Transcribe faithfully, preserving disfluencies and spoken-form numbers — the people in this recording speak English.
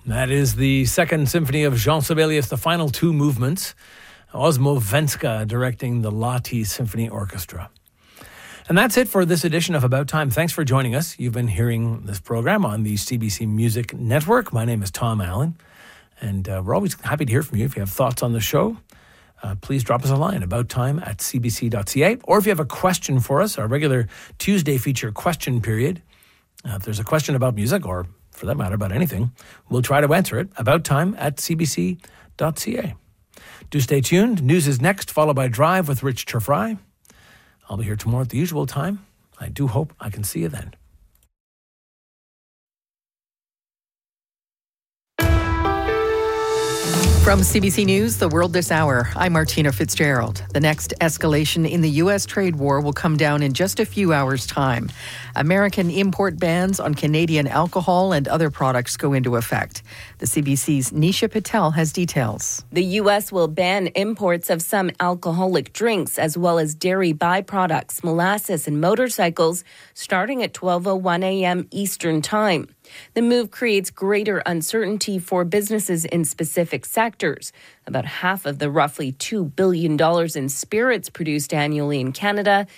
That is the Second Symphony of Jean Sibelius, the final two movements. Osmo Venska directing the Lahti Symphony Orchestra. And that's it for this edition of About Time. Thanks for joining us. You've been hearing this program on the C B C Music Network. My name is Tom Allen, and uh, we're always happy to hear from you. If you have thoughts on the show, uh, please drop us a line, about time at c b c dot c a. Or if you have a question for us, our regular Tuesday feature question period. Uh, if there's a question about music, or for that matter, about anything, we'll try to answer it. About time at c b c dot c a. Do stay tuned. News is next, followed by Drive with Rich Turfry. I'll be here tomorrow at the usual time. I do hope I can see you then. From C B C News, The World This Hour, I'm Martina Fitzgerald. The next escalation in the U S trade war will come down in just a few hours' time. American import bans on Canadian alcohol and other products go into effect. The C B C's Nisha Patel has details. The U S will ban imports of some alcoholic drinks as well as dairy byproducts, molasses and motorcycles starting at twelve oh one a.m. Eastern Time. The move creates greater uncertainty for businesses in specific sectors. About half of the roughly two billion dollars in spirits produced annually in Canada